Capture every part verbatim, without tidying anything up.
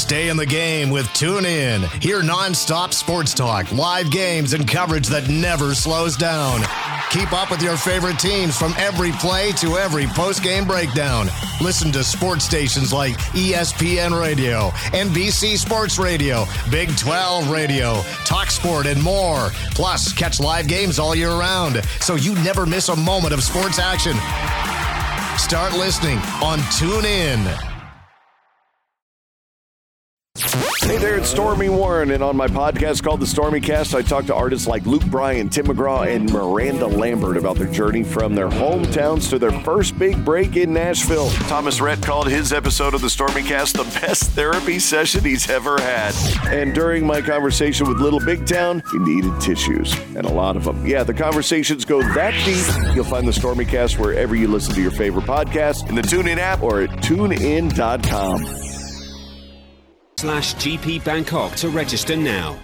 Stay in the game with TuneIn. Hear nonstop sports talk, live games, and coverage that never slows down. Keep up with your favorite teams from every play to every post-game breakdown. Listen to sports stations like E S P N Radio, N B C Sports Radio, Big twelve Radio, TalkSport, and more. Plus, catch live games all year round, so you never miss a moment of sports action. Start listening on TuneIn. Hey there, it's Stormy Warren, and on my podcast called The Stormy Cast, I talk to artists like Luke Bryan, Tim McGraw, and Miranda Lambert about their journey from their hometowns to their first big break in Nashville. Thomas Rhett called his episode of The Stormy Cast the best therapy session he's ever had. And during my conversation with Little Big Town, he needed tissues, and a lot of them. Yeah, the conversations go that deep. You'll find The Stormy Cast wherever you listen to your favorite podcast, in the TuneIn app, or at tune in dot com. Slash G P Bangkok to register now.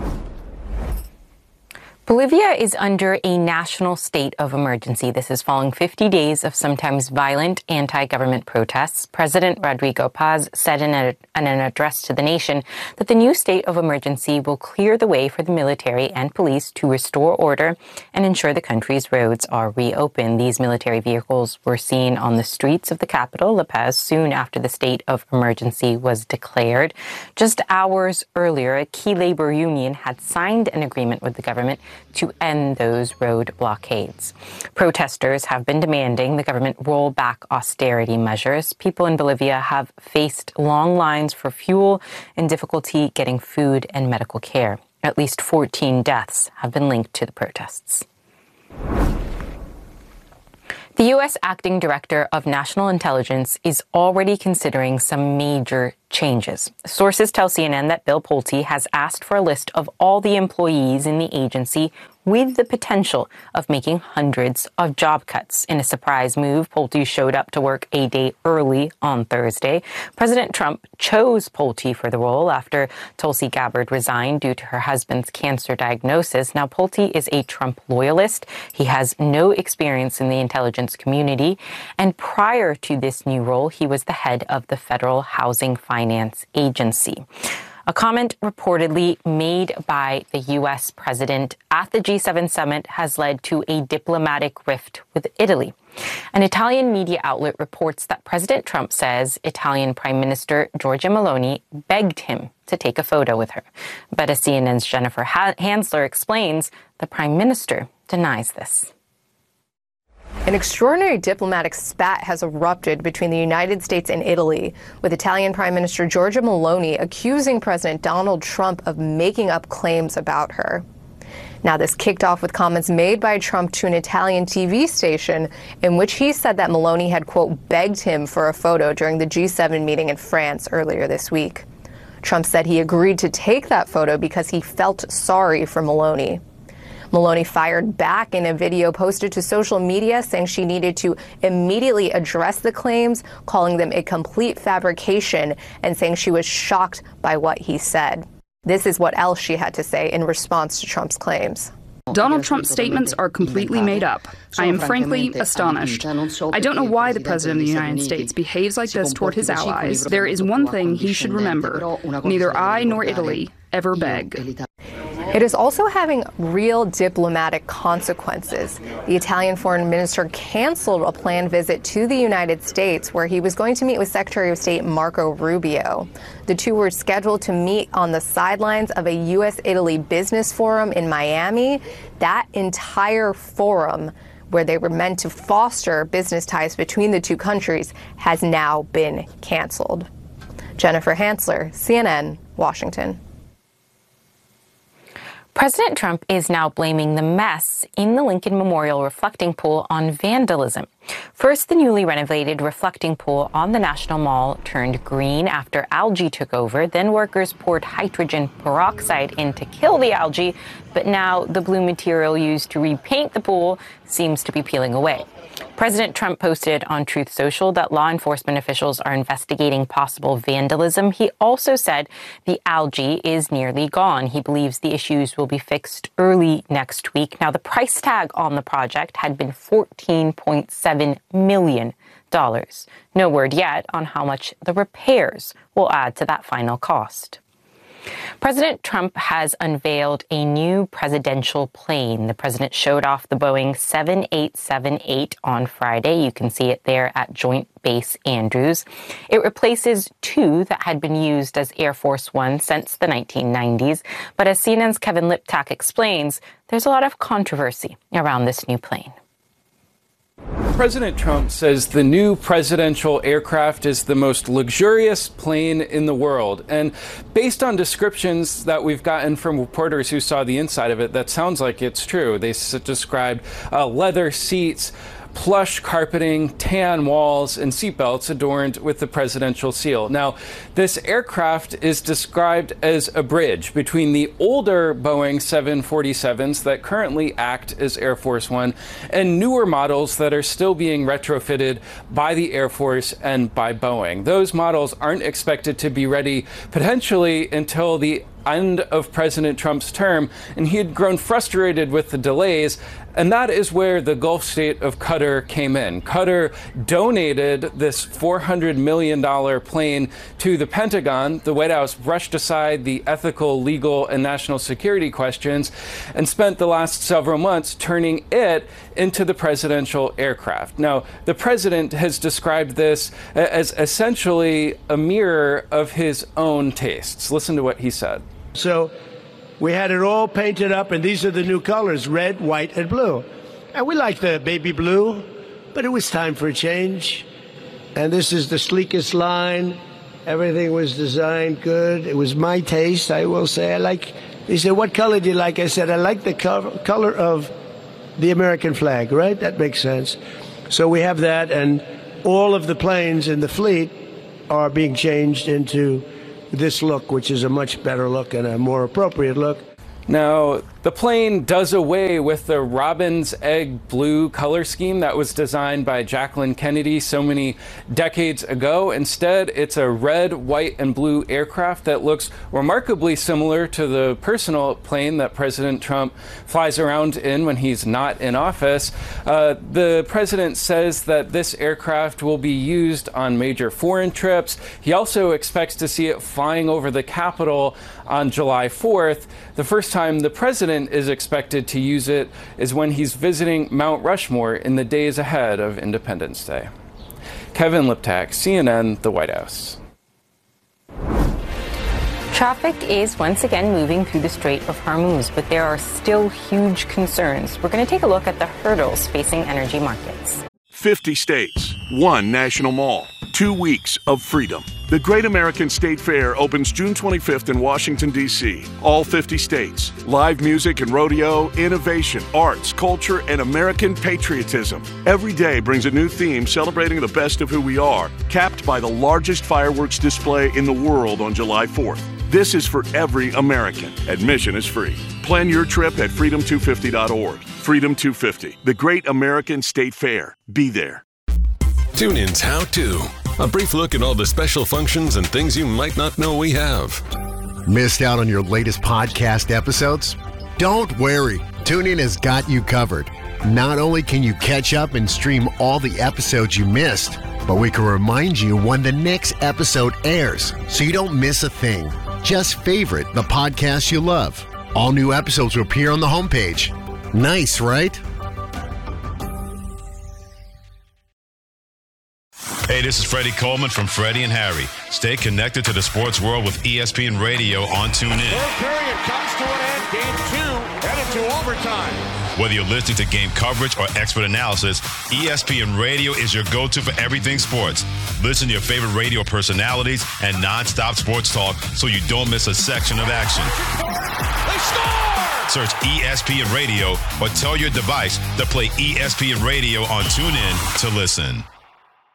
Bolivia is under a national state of emergency. This is following fifty days of sometimes violent anti-government protests. President Rodrigo Paz said in, a, in an address to the nation that the new state of emergency will clear the way for the military and police to restore order and ensure the country's roads are reopened. These military vehicles were seen on the streets of the capital, La Paz, soon after the state of emergency was declared. Just hours earlier, a key labor union had signed an agreement with the government to end those road blockades. Protesters have been demanding the government roll back austerity measures. People in Bolivia have faced long lines for fuel and difficulty getting food and medical care. At least fourteen deaths have been linked to the protests. The U S Acting Director of National Intelligence is already considering some major changes. Sources tell C N N that Bill Pulte has asked for a list of all the employees in the agency with the potential of making hundreds of job cuts. In a surprise move, Pulte showed up to work a day early on Thursday. President Trump chose Pulte for the role after Tulsi Gabbard resigned due to her husband's cancer diagnosis. Now, Pulte is a Trump loyalist. He has no experience in the intelligence community. And prior to this new role, he was the head of the Federal Housing Finance Agency. A comment reportedly made by the U S president at the G seven summit has led to a diplomatic rift with Italy. An Italian media outlet reports that President Trump says Italian Prime Minister Giorgia Meloni begged him to take a photo with her. But as C N N's Jennifer Hansler explains, the Prime Minister denies this. An extraordinary diplomatic spat has erupted between the United States and Italy, with Italian Prime Minister Giorgia Meloni accusing President Donald Trump of making up claims about her. Now, this kicked off with comments made by Trump to an Italian T V station in which he said that Meloni had, quote, begged him for a photo during the G seven meeting in France earlier this week. Trump said he agreed to take that photo because he felt sorry for Meloni. Meloni fired back in a video posted to social media saying she needed to immediately address the claims, calling them a complete fabrication, and saying she was shocked by what he said. This is what else she had to say in response to Trump's claims. Donald Trump's statements are completely made up. I am frankly astonished. I don't know why the President of the United States behaves like this toward his allies. There is one thing he should remember. Neither I nor Italy ever beg. It is also having real diplomatic consequences. The Italian foreign minister canceled a planned visit to the United States where he was going to meet with Secretary of State Marco Rubio. The two were scheduled to meet on the sidelines of a U S Italy business forum in Miami. That entire forum, where they were meant to foster business ties between the two countries, has now been canceled. Jennifer Hansler, C N N, Washington. President Trump is now blaming the mess in the Lincoln Memorial reflecting pool on vandalism. First, the newly renovated reflecting pool on the National Mall turned green after algae took over. Then workers poured hydrogen peroxide in to kill the algae. But now the blue material used to repaint the pool seems to be peeling away. President Trump posted on Truth Social that law enforcement officials are investigating possible vandalism. He also said the algae is nearly gone. He believes the issues will be fixed early next week. Now, the price tag on the project had been fourteen point seven million dollars. No word yet on how much the repairs will add to that final cost. President Trump has unveiled a new presidential plane. The president showed off the Boeing seven eight seven eight on Friday. You can see it there at Joint Base Andrews. It replaces two that had been used as Air Force One since the nineteen nineties. But as C N N's Kevin Liptak explains, there's a lot of controversy around this new plane. President Trump says the new presidential aircraft is the most luxurious plane in the world. And based on descriptions that we've gotten from reporters who saw the inside of it, that sounds like it's true. They s- described uh, leather seats, plush carpeting, tan walls, and seatbelts adorned with the presidential seal. Now, this aircraft is described as a bridge between the older Boeing seven forty-sevens that currently act as Air Force One and newer models that are still being retrofitted by the Air Force and by Boeing. Those models aren't expected to be ready potentially until the end of President Trump's term, and he had grown frustrated with the delays. And that is where the Gulf state of Qatar came in. Qatar donated this four hundred million dollars plane to the Pentagon. The White House brushed aside the ethical, legal, and national security questions and spent the last several months turning it into the presidential aircraft. Now, the president has described this as essentially a mirror of his own tastes. Listen to what he said. So we had it all painted up, and these are the new colors, red, white, and blue. And we like the baby blue, but it was time for a change. And this is the sleekest line. Everything was designed good. It was my taste, I will say. I like, they said, what color do you like? I said, I like the co- color of the American flag, right? That makes sense. So we have that, and all of the planes in the fleet are being changed into this look, which is a much better look and a more appropriate look. Now, the plane does away with the robin's egg blue color scheme that was designed by Jacqueline Kennedy so many decades ago. Instead, it's a red, white, and blue aircraft that looks remarkably similar to the personal plane that President Trump flies around in when he's not in office. Uh, the president says that this aircraft will be used on major foreign trips. He also expects to see it flying over the Capitol on July fourth. The first time the president is expected to use it is when he's visiting Mount Rushmore in the days ahead of Independence Day. Kevin Liptak, C N N, the White House. Traffic is once again moving through the Strait of Hormuz, but there are still huge concerns. We're going to take a look at the hurdles facing energy markets. fifty states, one national mall, two weeks of freedom. The Great American State Fair opens June twenty-fifth in Washington, D C All fifty states. Live music and rodeo, innovation, arts, culture, and American patriotism. Every day brings a new theme celebrating the best of who we are, capped by the largest fireworks display in the world on July fourth. This is for every American. Admission is free. Plan your trip at freedom two fifty dot org. Freedom two fifty, the Great American State Fair. Be there. TuneIn's How To. A brief look at all the special functions and things you might not know we have. Missed out on your latest podcast episodes? Don't worry. TuneIn has got you covered. Not only can you catch up and stream all the episodes you missed, but we can remind you when the next episode airs so you don't miss a thing. Just favorite the podcast you love. All new episodes will appear on the homepage. Nice, right? Hey, this is Freddie Coleman from Freddie and Harry. Stay connected to the sports world with E S P N Radio on TuneIn. Third period comes to an end. Game two headed to overtime. Whether you're listening to game coverage or expert analysis, E S P N Radio is your go-to for everything sports. Listen to your favorite radio personalities and nonstop sports talk so you don't miss a section of action. They score! Search E S P N Radio or tell your device to play E S P N Radio on TuneIn to listen.